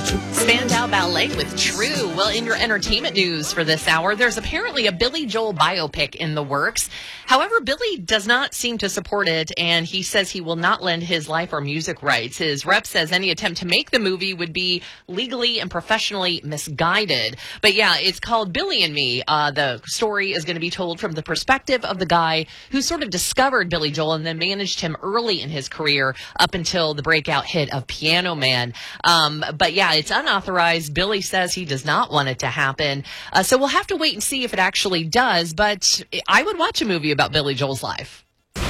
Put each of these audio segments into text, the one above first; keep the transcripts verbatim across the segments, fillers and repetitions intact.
Spandau Ballet with True. Well, in your entertainment news for this hour, there's apparently a Billy Joel biopic in the works. However, Billy does not seem to support it, and he says he will not lend his life or music rights. His rep says any attempt to make the movie would be legally and professionally misguided. But yeah, it's called Billy and Me. Uh, the story is going to be told from the perspective of the guy who sort of discovered Billy Joel and then managed him early in his career up until the breakout hit of Piano Man. Um, but yeah, it's unauthorized. Billy says he does not want it to happen. Uh, so we'll have to wait and see if it actually does. But I would watch a movie about Billy Joel's life.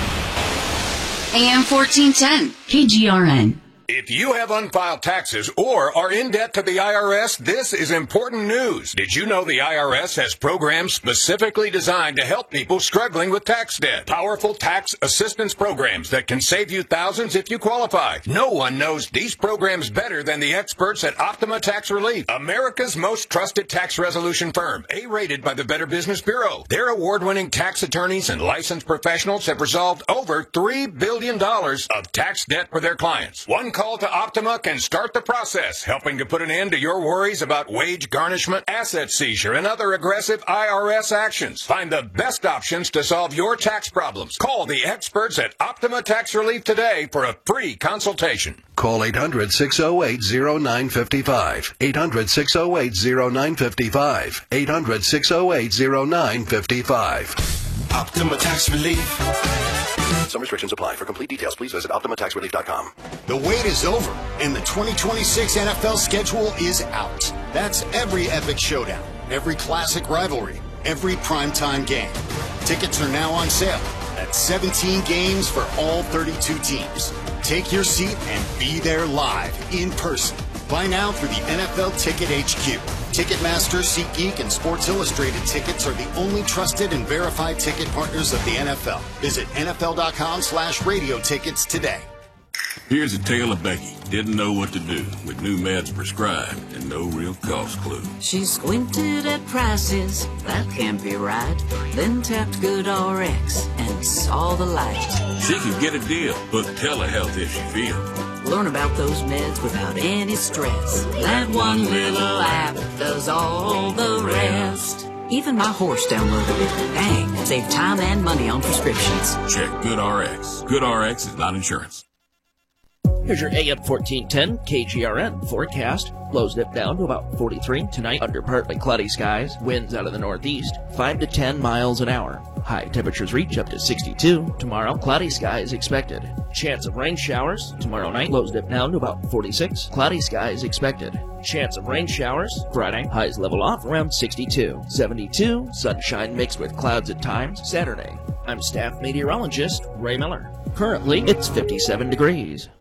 A M fourteen ten, K G R N. If you have unfiled taxes or are in debt to the I R S, this is important news. Did you know the I R S has programs specifically designed to help people struggling with tax debt? Powerful tax assistance programs that can save you thousands if you qualify. No one knows these programs better than the experts at Optima Tax Relief, America's most trusted tax resolution firm, A-rated by the Better Business Bureau. Their award-winning tax attorneys and licensed professionals have resolved over three billion dollars of tax debt for their clients. One call to Optima can start the process, helping to put an end to your worries about wage garnishment, asset seizure, and other aggressive I R S actions. Find the best options to solve your tax problems. Call the experts at Optima Tax Relief today for a free consultation. Call eight hundred, six oh eight, oh nine five five. eight hundred, six oh eight, oh nine five five. eight hundred, six oh eight, oh nine five five. Optima Tax Relief. Some restrictions apply. For complete details, please visit Optima Tax Relief dot com. The wait is over, and the twenty twenty-six N F L schedule is out. That's every epic showdown, every classic rivalry, every primetime game. Tickets are now on sale at seventeen games for all thirty-two teams. Take your seat and be there live, in person. Buy now through the N F L Ticket H Q. Ticketmaster, SeatGeek, and Sports Illustrated tickets are the only trusted and verified ticket partners of the N F L. Visit N F L dot com slash radio tickets today. Here's a tale of Becky. Didn't know what to do with new meds prescribed and no real cost clue. She squinted at prices, that can't be right. Then tapped GoodRx and saw the light. She could get a deal, book telehealth if she feels. Learn about those meds without any stress. That one little app does all the rest. Even my horse downloaded it. Dang, save time and money on prescriptions. Check GoodRx. GoodRx is not insurance. Here's your A M fourteen ten K G R N forecast. Lows dip down to about forty-three tonight under partly cloudy skies. Winds out of the northeast, five to ten miles an hour. High temperatures reach up to sixty-two. Tomorrow, cloudy skies expected. Chance of rain showers. Tomorrow night, lows dip down to about forty-six. Cloudy skies expected. Chance of rain showers. Friday, highs level off around sixty-two. seventy-two, sunshine mixed with clouds at times. Saturday, I'm staff meteorologist Ray Miller. Currently, it's fifty-seven degrees.